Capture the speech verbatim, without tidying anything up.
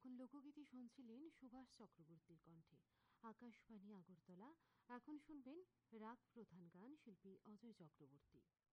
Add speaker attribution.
Speaker 1: এতক্ষণ লোকগীতি শুনছিলেন সুভাষ চক্রবর্তীর কণ্ঠে। আকাশবাণী আগরতলা। এখন শুনবেন রাগ প্রধান গান, শিল্পী অজয় চক্রবর্তী।